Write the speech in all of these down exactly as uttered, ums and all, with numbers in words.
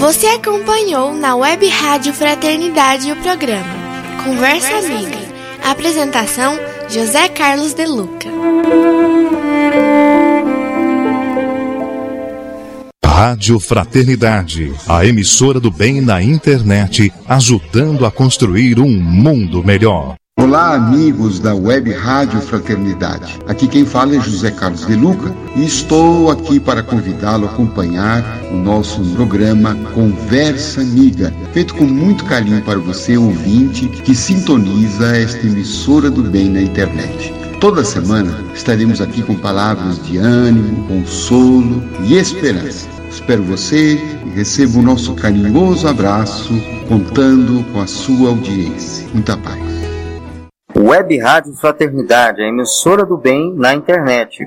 Você acompanhou na Web Rádio Fraternidade o programa Conversa Amiga. Apresentação: José Carlos de Luca. Rádio Fraternidade, a emissora do bem na internet, ajudando a construir um mundo melhor. Olá, amigos da Web Rádio Fraternidade. Aqui quem fala é José Carlos de Luca e estou aqui para convidá-lo a acompanhar o nosso programa Conversa Amiga, feito com muito carinho para você, ouvinte, que sintoniza esta emissora do bem na internet. Toda semana estaremos aqui com palavras de ânimo, consolo e esperança. Espero você e receba o nosso carinhoso abraço, contando com a sua audiência. Muita paz. Web Rádio Fraternidade, a emissora do bem na internet.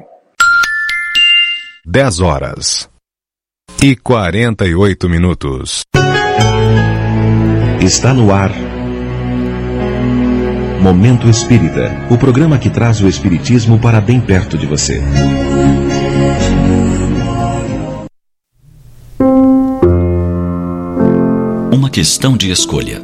dez horas e quarenta e oito minutos. Está no ar Momento Espírita, o programa que traz o Espiritismo para bem perto de você. Uma questão de escolha.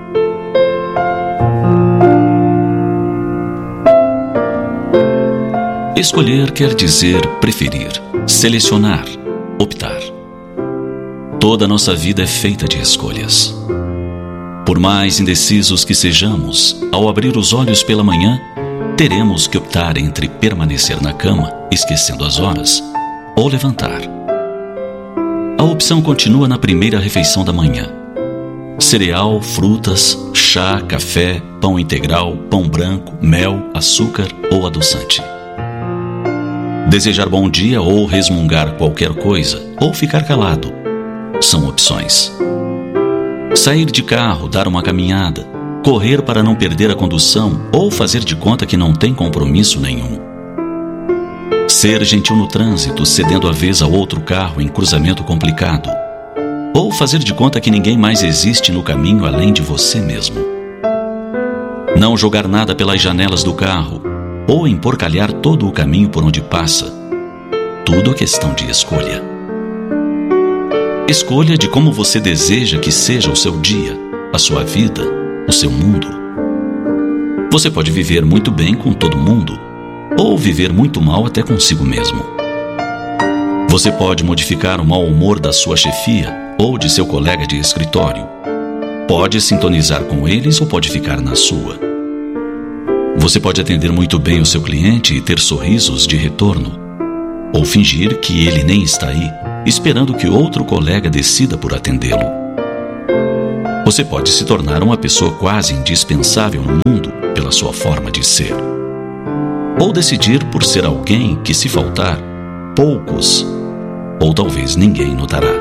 Escolher quer dizer preferir, selecionar, optar. Toda a nossa vida é feita de escolhas. Por mais indecisos que sejamos, ao abrir os olhos pela manhã, teremos que optar entre permanecer na cama, esquecendo as horas, ou levantar. A opção continua na primeira refeição da manhã. Cereal, frutas, chá, café, pão integral, pão branco, mel, açúcar ou adoçante. Desejar bom dia ou resmungar qualquer coisa, ou ficar calado, são opções. Sair de carro, dar uma caminhada, correr para não perder a condução ou fazer de conta que não tem compromisso nenhum. Ser gentil no trânsito, cedendo a vez a outro carro em cruzamento complicado, ou fazer de conta que ninguém mais existe no caminho além de você mesmo. Não jogar nada pelas janelas do carro, ou emporcalhar todo o caminho por onde passa. Tudo é questão de escolha. Escolha de como você deseja que seja o seu dia, a sua vida, o seu mundo. Você pode viver muito bem com todo mundo, ou viver muito mal até consigo mesmo. Você pode modificar o mau humor da sua chefia ou de seu colega de escritório. Pode sintonizar com eles ou pode ficar na sua. Você pode atender muito bem o seu cliente e ter sorrisos de retorno, ou fingir que ele nem está aí, esperando que outro colega decida por atendê-lo. Você pode se tornar uma pessoa quase indispensável no mundo pela sua forma de ser, ou decidir por ser alguém que, se faltar, poucos, ou talvez ninguém notará.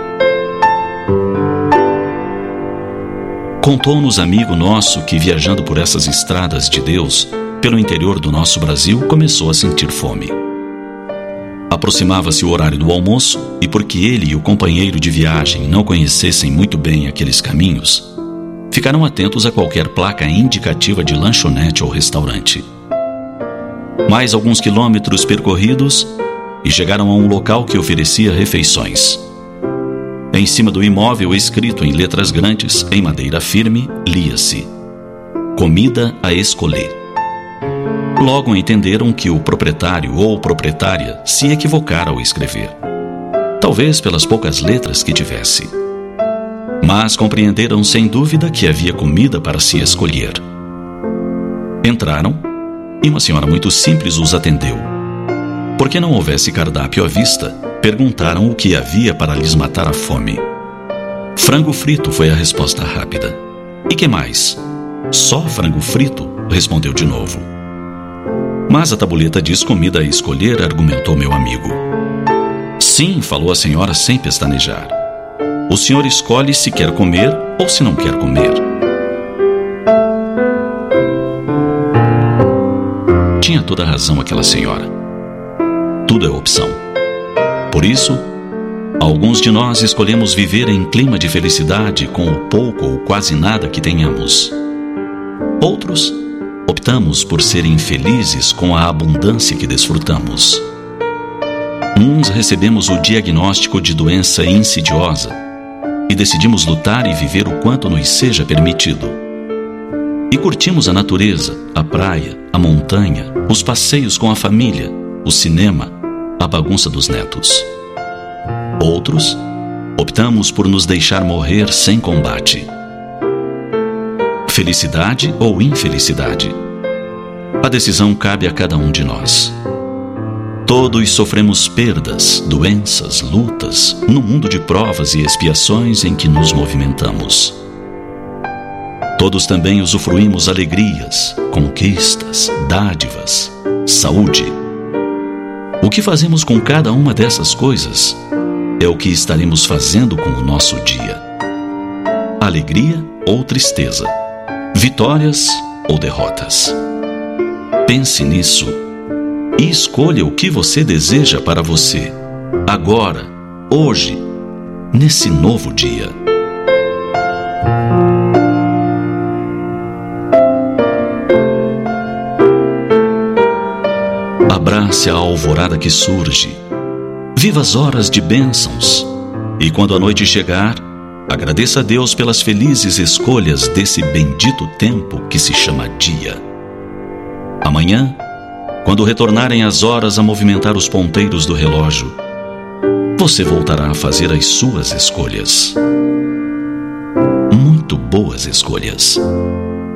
Contou-nos amigo nosso que, viajando por essas estradas de Deus, pelo interior do nosso Brasil, começou a sentir fome. Aproximava-se o horário do almoço e, porque ele e o companheiro de viagem não conhecessem muito bem aqueles caminhos, ficaram atentos a qualquer placa indicativa de lanchonete ou restaurante. Mais alguns quilômetros percorridos e chegaram a um local que oferecia refeições. Em cima do imóvel, escrito em letras grandes, em madeira firme, lia-se: Comida a escolher. Logo entenderam que o proprietário ou proprietária se equivocara ao escrever, talvez pelas poucas letras que tivesse. Mas compreenderam sem dúvida que havia comida para se escolher. Entraram e uma senhora muito simples os atendeu. Porque não houvesse cardápio à vista, perguntaram o que havia para lhes matar a fome. Frango frito foi a resposta rápida. E que mais? Só frango frito? Respondeu de novo. Mas a tabuleta diz comida a escolher, argumentou meu amigo. Sim, falou a senhora sem pestanejar. O senhor escolhe se quer comer ou se não quer comer. Tinha toda a razão aquela senhora. Tudo é opção. Por isso, alguns de nós escolhemos viver em clima de felicidade com o pouco ou quase nada que tenhamos. Outros optamos por ser infelizes com a abundância que desfrutamos. Uns recebemos o diagnóstico de doença insidiosa, e decidimos lutar e viver o quanto nos seja permitido. E curtimos a natureza, a praia, a montanha, os passeios com a família, o cinema, a bagunça dos netos. Outros, optamos por nos deixar morrer sem combate. Felicidade ou infelicidade? A decisão cabe a cada um de nós. Todos sofremos perdas, doenças, lutas, no mundo de provas e expiações em que nos movimentamos. Todos também usufruímos alegrias, conquistas, dádivas, saúde. O que fazemos com cada uma dessas coisas é o que estaremos fazendo com o nosso dia. Alegria ou tristeza, vitórias ou derrotas. Pense nisso e escolha o que você deseja para você, agora, hoje, nesse novo dia. Abrace a alvorada que surge. Viva as horas de bênçãos. E quando a noite chegar, agradeça a Deus pelas felizes escolhas desse bendito tempo que se chama dia. Amanhã, quando retornarem as horas a movimentar os ponteiros do relógio, você voltará a fazer as suas escolhas. Muito boas escolhas.